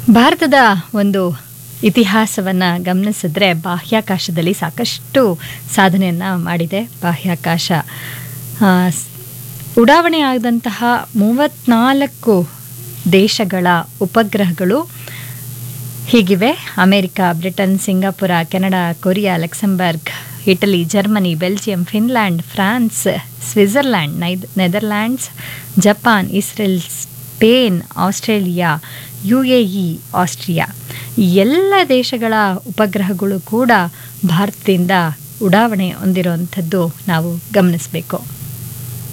ಭಾರತದ ಒಂದು ಇತಿಹಾಸವನ್ನು ಗಮನಿಸಿದ್ರೆ ಬಾಹ್ಯಾಕಾಶದಲ್ಲಿ ಸಾಕಷ್ಟು ಸಾಧನೆಯನ್ನು ಮಾಡಿದೆ. ಬಾಹ್ಯಾಕಾಶ ಉಡಾವಣೆ ಆದಂತಹ 34 ದೇಶಗಳ ಉಪಗ್ರಹಗಳು ಹೀಗಿವೆ: America, Britain, Singapore, Canada, Korea, Luxembourg, Italy, Germany, Belgium, Finland, France, Switzerland, Netherlands, Japan, Israel, Spain, Australia, UAE, Austria. ಎಲ್ಲ ದೇಶಗಳ ಉಪಗ್ರಹಗಳು ಕೂಡ ಭಾರತದಿಂದ ಉಡಾವಣೆ ಹೊಂದಿರುವಂಥದ್ದು ನಾವು ಗಮನಿಸಬೇಕು.